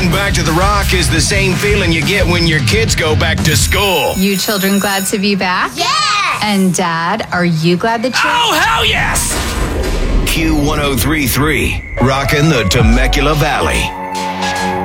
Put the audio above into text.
Going back to the Rock is the same feeling you get when your kids go back to school. You children glad to be back? Yes! And Dad, are you glad that you're... Oh, hell yes! Q1033, rocking the Temecula Valley.